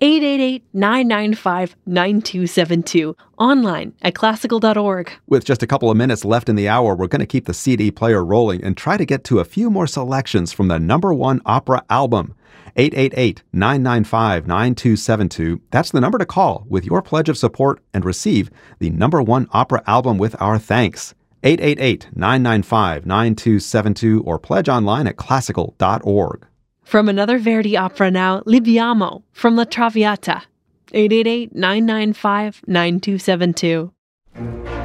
888-995-9272. Online at classical.org. With just a couple of minutes left in the hour, we're going to keep the CD player rolling and try to get to a few more selections from the #1 opera album. 888-995-9272. That's the number to call with your pledge of support and receive the #1 opera album with our thanks. 888-995-9272 or pledge online at classical.org. From another Verdi opera now, Libiamo from La Traviata. 888-995-9272.